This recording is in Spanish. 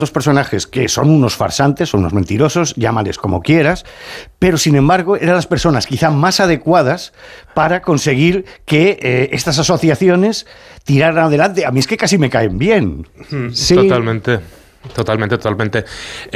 dos personajes que son unos farsantes, son unos mentirosos, llámales como quieras, pero sin embargo eran las personas quizá más adecuadas para conseguir que estas asociaciones tiraran adelante. A mí es que casi me caen bien. Sí. Totalmente.